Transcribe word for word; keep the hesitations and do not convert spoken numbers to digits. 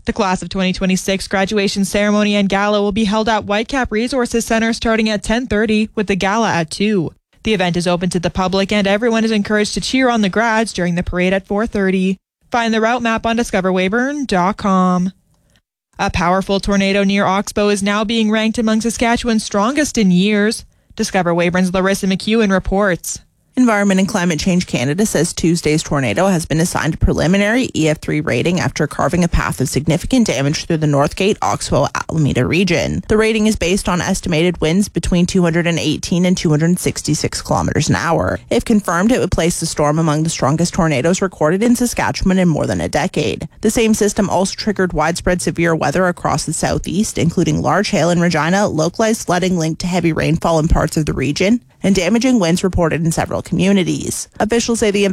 The class of twenty twenty-six graduation ceremony and gala will be held at Whitecap Resources Center starting at ten thirty with the gala at two. The event is open to the public and everyone is encouraged to cheer on the grads during the parade at four thirty. Find the route map on discover weyburn dot com. A powerful tornado near Oxbow is now being ranked among Saskatchewan's strongest in years. Discover Weyburn's Larissa McEwen reports. Environment and Climate Change Canada says Tuesday's tornado has been assigned a preliminary E F three rating after carving a path of significant damage through the Northgate, Oxbow, Alameda region. The rating is based on estimated winds between two hundred eighteen and two hundred sixty-six kilometers an hour. If confirmed, it would place the storm among the strongest tornadoes recorded in Saskatchewan in more than a decade. The same system also triggered widespread severe weather across the southeast, including large hail in Regina, localized flooding linked to heavy rainfall in parts of the region, and damaging winds reported in several communities. Officials say the